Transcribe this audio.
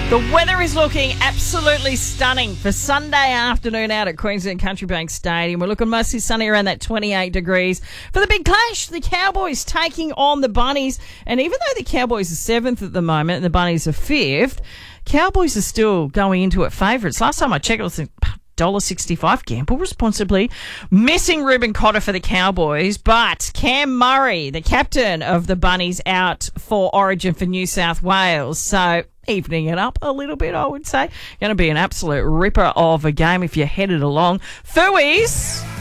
The weather is looking absolutely stunning for Sunday afternoon out at Queensland Country Bank Stadium. We're looking mostly sunny around that 28 degrees. For the big clash, the Cowboys taking on the Bunnies. And even though the Cowboys are 7th at the moment and the Bunnies are 5th, Cowboys are still going into it favourites. Last time I checked, it was $1.65. Gamble responsibly. Missing Ruben Cotter for the Cowboys, but Cam Murray, the captain of the Bunnies, out for Origin for New South Wales. So evening it up a little bit, I would say. Going to be an absolute ripper of a game if you're headed along. Fooey's